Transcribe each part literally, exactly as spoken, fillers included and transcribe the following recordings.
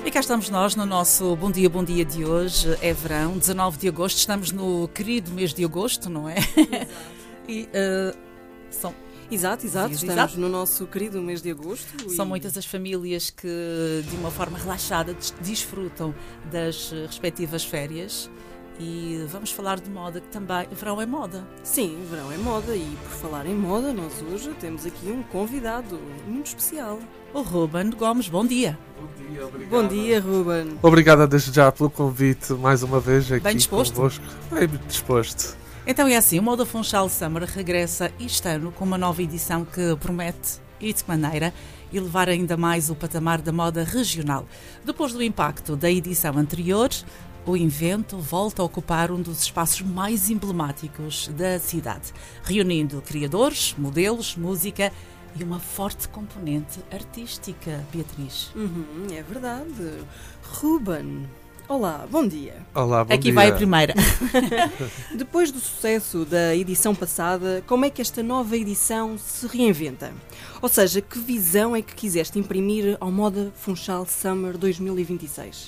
E cá estamos nós no nosso Bom Dia, Bom Dia de hoje. É verão, dezanove de agosto, estamos no querido mês de agosto, não é? Exato. e, uh, são, exato, exato, dias, estamos exato. no nosso querido mês de agosto. São e... muitas as famílias que, de uma forma relaxada, des- desfrutam das uh, respectivas férias. E vamos falar de moda, que também, verão é moda. Sim, verão é moda e por falar em moda, nós hoje temos aqui um convidado muito especial. O Ruben Gomes, bom dia. Bom dia, obrigado. Bom dia, Ruben. Obrigado desde já pelo convite, mais uma vez aqui Bem disposto? convosco. Bem disposto. Então é assim, o Moda Funchal Summer regressa este ano com uma nova edição que promete, e de que maneira, elevar ainda mais o patamar da moda regional. Depois do impacto da edição anterior, o evento volta a ocupar um dos espaços mais emblemáticos da cidade, reunindo criadores, modelos, música e uma forte componente artística, Beatriz. Uhum, é verdade. Ruben, olá, bom dia. Olá, bom Aqui dia. vai a primeira. Depois do sucesso da edição passada, como é que esta nova edição se reinventa? Ou seja, que visão é que quiseste imprimir ao Moda Funchal Summer dois mil e vinte e seis?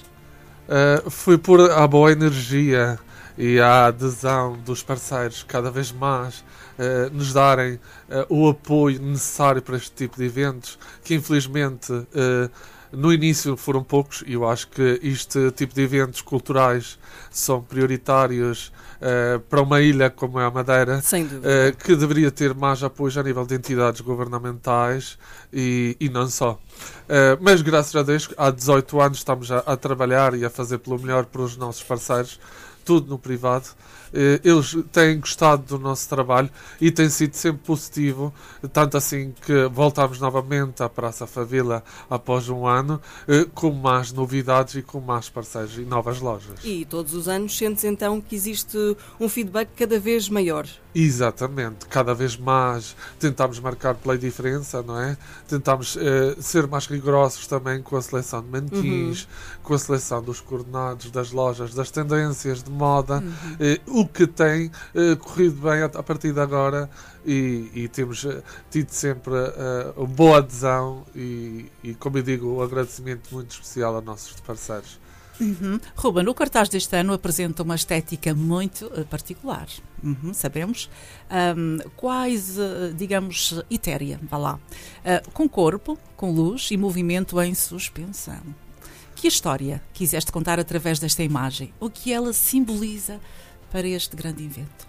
Uh, foi por a boa energia e a adesão dos parceiros cada vez mais uh, nos darem uh, o apoio necessário para este tipo de eventos, que infelizmente uh, no início foram poucos, e eu acho que este tipo de eventos culturais são prioritários uh, para uma ilha como é a Madeira. Sem dúvida. Uh, que deveria ter mais apoio a nível de entidades governamentais e, e não só. Uh, mas graças a Deus, há dezoito anos estamos a, a trabalhar e a fazer pelo melhor para os nossos parceiros, tudo no privado. Uh, eles têm gostado do nosso trabalho e tem sido sempre positivo, tanto assim que voltamos novamente à Praça Favila após um ano, uh, com mais novidades e com mais parceiros e novas lojas. E todos os anos sentes então que existe um feedback cada vez maior. Exatamente, cada vez mais tentamos marcar pela diferença, não é? Tentamos uh, ser mais rigorosos também com a seleção de manequins, uhum. com a seleção dos coordenados das lojas, das tendências de moda, uhum. uh, o que tem uh, corrido bem a, a partir de agora e, e temos uh, tido sempre uh, boa adesão e, e, como eu digo, um agradecimento muito especial aos nossos parceiros. Uhum. Ruben, o cartaz deste ano apresenta uma estética muito uh, particular, uhum, sabemos, um, quase, uh, digamos, etérea, vá lá, uh, com corpo, com luz e movimento em suspensão. Que história quiseste contar através desta imagem? O que ela simboliza para este grande evento?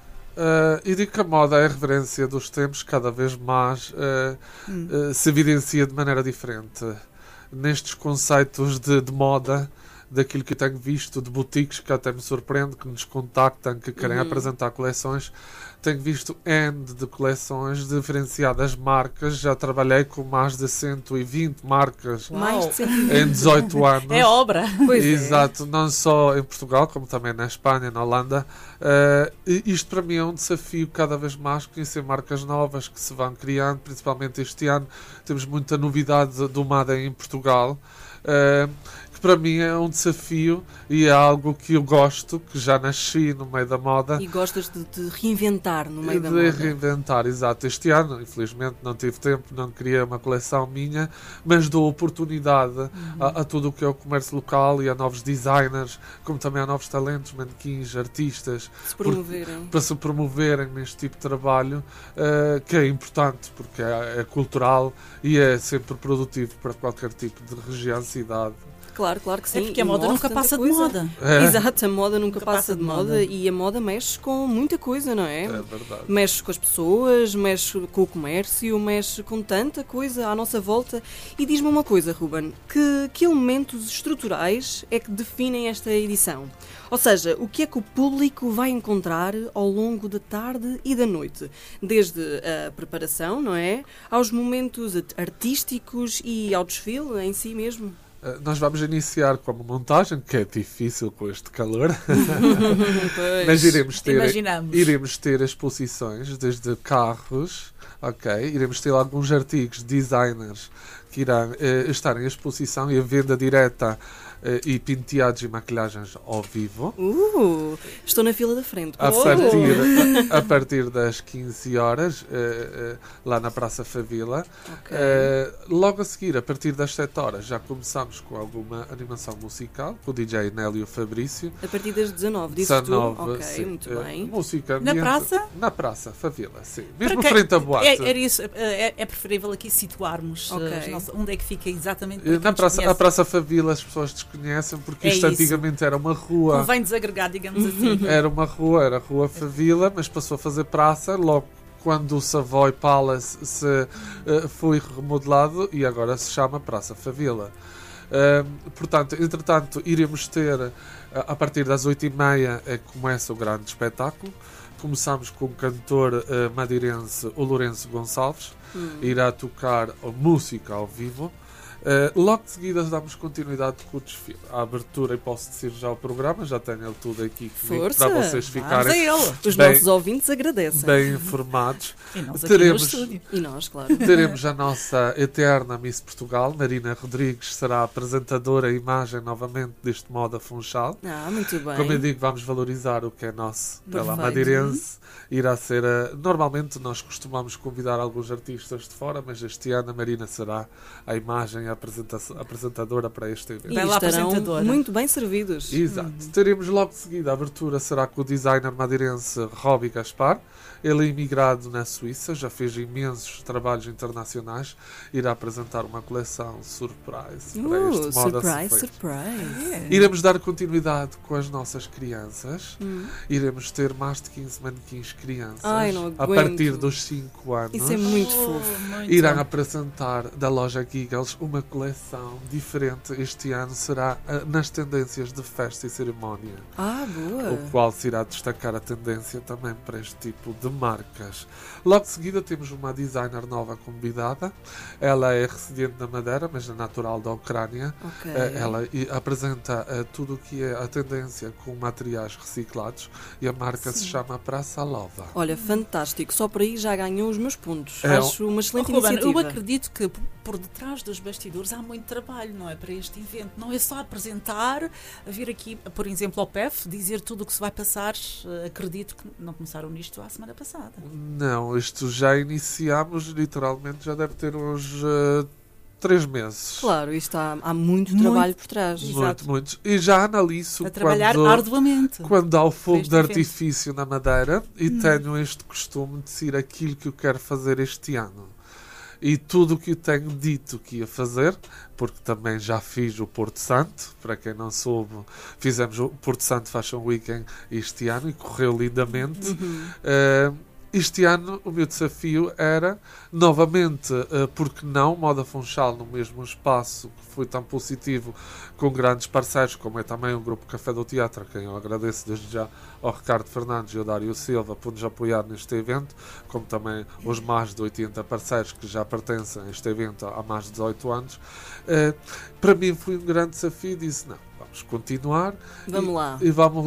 Uh, eu digo que a moda é a referência dos tempos, cada vez mais uh, hum. uh, se evidencia de maneira diferente. Nestes conceitos de, de moda, daquilo que eu tenho visto de boutiques que até me surpreende, que nos contactam, que querem uhum. apresentar coleções. Tenho visto N de coleções diferenciadas marcas. Já trabalhei com mais de cento e vinte marcas mais de cento e vinte. Em dezoito anos. É obra. Pois Exato, é. Não só em Portugal, como também na Espanha, na Holanda. Uh, isto para mim é um desafio cada vez mais, conhecer marcas novas que se vão criando, principalmente este ano. Temos muita novidade do Made em Portugal. Uh, que para mim é um desafio e é algo que eu gosto, que já nasci no meio da moda. E gostas de, de reinventar no meio de da moda. De reinventar, exato. Este ano, infelizmente, não tive tempo, não queria uma coleção minha, mas dou oportunidade uhum. a, a tudo o que é o comércio local e a novos designers, como também a novos talentos, manequins, artistas. Se promoverem. Por, para se promoverem neste tipo de trabalho, uh, que é importante, porque é, é cultural e é sempre produtivo para qualquer tipo de região, cidade. Claro, claro que sim. É porque a e moda nunca passa coisa. de moda. É. Exato, a moda nunca, nunca passa, passa de, de moda. moda e a moda mexe com muita coisa, não é? É verdade. Mexe com as pessoas, mexe com o comércio, mexe com tanta coisa à nossa volta. E diz-me uma coisa, Ruben, que, que elementos estruturais é que definem esta edição? Ou seja, o que é que o público vai encontrar ao longo da tarde e da noite? Desde a preparação, não é? Aos momentos artísticos e ao desfile em si mesmo? Nós vamos iniciar com uma montagem, que é difícil com este calor, mas iremos ter, iremos ter exposições desde carros, ok? Iremos ter alguns artigos, designers, que irá uh, estar em exposição e a venda direta uh, e penteados e maquilhagens ao vivo. Uh, estou na fila da frente. A Oh. partir, a partir das quinze horas, uh, uh, lá na Praça Favila. Ok. Uh, logo a seguir, a partir das sete horas, já começamos com alguma animação musical, com o D J Nélio Fabrício. A partir das dezanove, disse dezanove, tu? Ok, sim. muito Uh, bem. música Na ambiente- praça? Na Praça Favila, sim. Mesmo Para quem- frente à boate. É, era isso, é, é preferível aqui situarmos Ok. eh, as nossas- onde é que fica exatamente. para Uh, quem Na praça, a desconhece. Praça Favila as pessoas desconhecem porque É isto isso. antigamente era uma rua. Convém desagregar, digamos assim. Era uma rua, era a Rua Favila, mas passou a fazer praça logo quando o Savoy Palace se, uh, foi remodelado e agora se chama Praça Favila. Uh, portanto, entretanto, iremos ter, uh, a partir das oito e meia é que começa o grande espetáculo. Começamos com o cantor uh, madeirense, o Lourenço Gonçalves, Hum. irá tocar a música ao vivo. Uh, logo de seguida damos continuidade com o desfile. A abertura, e posso dizer já o programa, já tenho ele tudo aqui comigo Força! para vocês Vamos ficarem a ele. Os bem- nossos ouvintes agradecem. bem informados. E nós aqui Teremos- no estúdio. E nós, claro. Teremos a nossa eterna Miss Portugal, Marina Rodrigues, será a apresentadora e imagem novamente deste Moda Funchal. Ah, muito bem. Como eu digo, vamos valorizar o que é nosso. Ela Perfeito. madeirense. Irá ser a... Normalmente nós costumamos convidar alguns artistas de fora, mas este ano a Marina será a imagem e a apresenta- apresentadora para este evento. E Bela estarão apresentadora. muito bem servidos. Exato. Teremos logo de seguida a abertura será com o designer madeirense Robbie Gaspar. Ele é imigrado na Suíça, já fez imensos trabalhos internacionais. Irá apresentar uma coleção surprise para Uh, este Moda surprise, Feito. surprise. É. Iremos dar continuidade com as nossas crianças. Hum. Iremos ter mais de quinze manequins crianças Ai, não a aguento. partir dos cinco anos. Isso é muito Oh, fofo. muito Irão bom. apresentar da loja Giggles uma coleção diferente. Este ano será ah, nas tendências de festa e cerimónia, Ah, boa. o qual se irá destacar a tendência também para este tipo de marcas. Logo de seguida temos uma designer nova convidada. Ela é residente na Madeira, mas é natural da Ucrânia. Ok. Eh, Ela i- apresenta eh, tudo o que é a tendência com materiais reciclados e a marca se chama Praça Lova. Olha, fantástico. Só por aí já ganhou os meus pontos. É, Acho uma excelente Oh, Ruben, iniciativa. eu acredito que p- por detrás dos bastidores há muito trabalho, não é? Para este evento. Não é só apresentar, vir aqui, por exemplo, ao P E F, dizer tudo o que se vai passar. Eh, Acredito que não começaram nisto a semana passada. Não, isto já iniciámos, literalmente, já deve ter uns eh, três meses. Claro, isto há, há muito, Muito. trabalho por trás. Exato. Muito, muito. E já analiso A trabalhar quando, arduamente. quando há o fogo este de evento. artifício na Madeira e Hum. tenho este costume de dizer aquilo que eu quero fazer este ano. E tudo o que eu tenho dito que ia fazer, porque também já fiz o Porto Santo, para quem não soube, fizemos o Porto Santo Fashion Weekend este ano e correu lindamente. Uhum. Eh, este ano o meu desafio era, novamente, uh, porque não, Moda Funchal no mesmo espaço que foi tão positivo, com grandes parceiros, como é também o Grupo Café do Teatro, a quem eu agradeço desde já ao Ricardo Fernandes e ao Dário Silva por nos apoiar neste evento, como também os mais de oitenta parceiros que já pertencem a este evento há mais de dezoito anos. Uh, para mim foi um grande desafio e disse, não, vamos continuar Vamos e, lá. e vamos